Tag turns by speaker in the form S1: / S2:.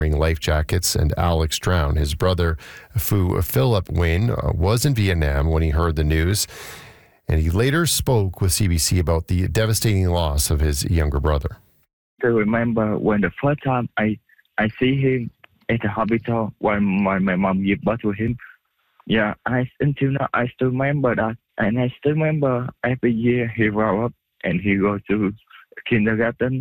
S1: wearing life jackets and Alex drowned. His brother, Philip Wayne, was in Vietnam when he heard the news, and he later spoke with CBC about the devastating loss of his younger brother.
S2: I remember when the first time I see him at the hospital when my mom gave birth to him. Yeah, until now I still remember that, and I still remember every year he grew up and he goes to kindergarten.